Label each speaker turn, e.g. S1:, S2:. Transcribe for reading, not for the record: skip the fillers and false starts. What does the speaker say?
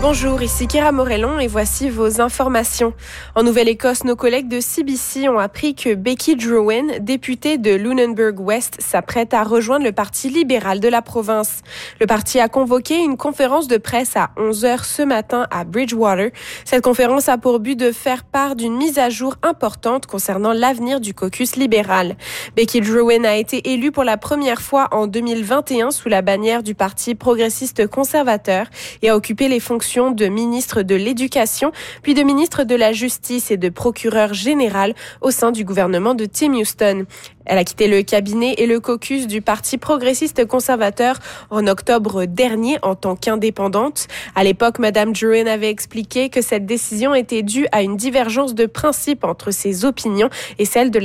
S1: Bonjour, ici Kira Morellon et voici vos informations. En Nouvelle-Écosse, nos collègues de CBC ont appris que Becky Drouin, députée de Lunenburg West, s'apprête à rejoindre le Parti libéral de la province. Le parti a convoqué une conférence de presse à 11h ce matin à Bridgewater. Cette conférence a pour but de faire part d'une mise à jour importante concernant l'avenir du caucus libéral. Becky Drouin a été élue pour la première fois en 2021 sous la bannière du Parti progressiste conservateur et a occupé les fonctions de ministre de l'Éducation, puis de ministre de la Justice et de procureur général au sein du gouvernement de Tim Houston. Elle a quitté le cabinet et le caucus du Parti progressiste conservateur en octobre dernier en tant qu'indépendante. À l'époque, Madame Drouin avait expliqué que cette décision était due à une divergence de principe entre ses opinions et celles de